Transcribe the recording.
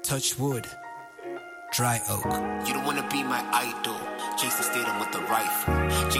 Touch wood, dry oak. You don't wanna be my idol. Jason Statham with the rifle.